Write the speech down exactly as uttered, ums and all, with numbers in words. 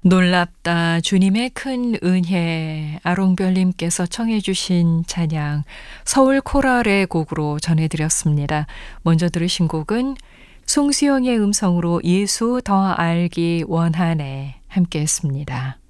놀랍다 주님의 큰 은혜 아롱별님께서 청해 주신 찬양 서울 코랄의 곡으로 전해드렸습니다. 먼저 들으신 곡은 송수영의 음성으로 예수 더 알기 원하네 함께 했습니다.